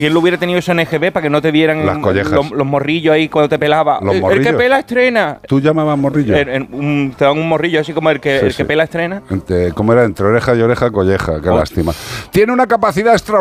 ¿Quién lo hubiera tenido eso en EGB para que no te dieran Las collejas. los morrillos ahí cuando te pelaba? Los El morrillos. que pela estrena. ¿Tú llamabas morrillo? Te dan un morrillo así como el que pela estrena. ¿Cómo era? Entre oreja y oreja, colleja. Qué lástima. Tiene una capacidad extraordinaria.